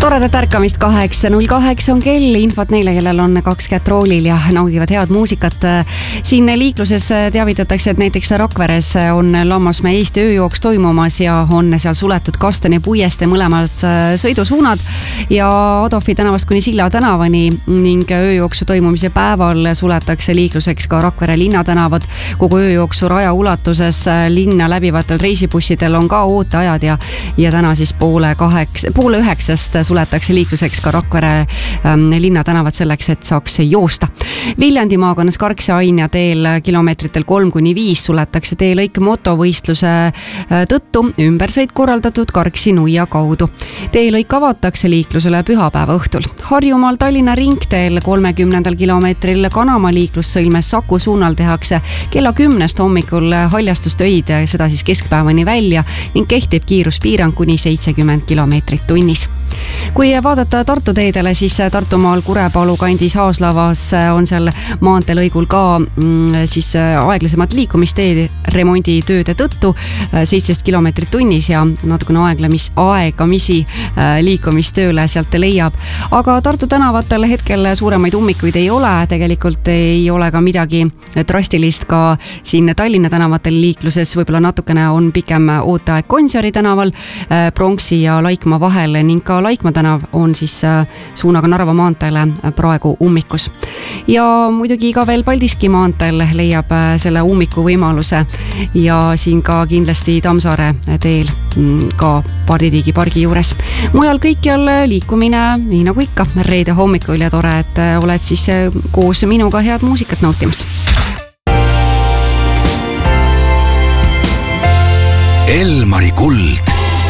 Toredat ärkamist 8.08 on kell, infot neile, kellel on 2 kätt roolil ja naudivad head muusikat. Siin liikluses teavitatakse, et näiteks Rakveres on Lammasmäe Eesti ööjooks toimumas ja on seal suletud Kastani puieste mõlemad sõidusuunad ja Adolfi tänavast kuni Silla tänavani ning ööjooksu toimumise päeval suletakse liikluseks ka Rakvere linnatänavad. Kogu ööjooksu raja ulatuses linna läbivatel reisibussidel on ka ooteajad ja täna siis poole 9 suletakse liikluseks ka Rakvere linnatänavad selleks, et saaks joosta. Viljandi maakonnas Karksi-Aina teel kilomeetritel 3-5 suletakse teelõik motovõistluse tõttu ümbersõit korraldatud Karksi-Nuia kaudu. Teelõik avatakse liiklusele pühapäeva õhtul. Harjumaal Tallinna ringteel 30. kilomeetril Kanama liiklussõlmes Saku suunal tehakse kella 10 hommikul haljastustöid, seda siis keskpäevani välja ning kehtib kiiruspiirang kuni 70 kilomeetrit tunnis. Kui vaadata Tartu teedele, siis Tartumaal Kurepalu kandis Haaslavas on seal maanteelõigul ka siis aeglasemat liikumisteed remonditööde tõttu 17 kilomeetrit tunnis ja natukene aegamisi liikumistööle sealt leiab. Aga Tartu tänavatel hetkel suuremaid ummikuid ei ole, tegelikult ei ole ka midagi drastilist ka siin Tallinna tänavatel liikluses, võib-olla natukene on pikem ooteaeg Gonsiori tänaval, Pronksi ja Laikmaa vahel ning ka Laikmaa tänav on siis suunaga Narva maanteele praegu ummikus. Ja muidugi ka veel Paldiski maanteel leiab selle ummiku võimaluse ja siin ka kindlasti Tammsaare teel ka Parditiigi pargi juures. Mujal kõikjal liikumine nii nagu ikka reede hommikul ja tore, et oled siis koos minuga head muusikat nautimas. Elmari Kuld.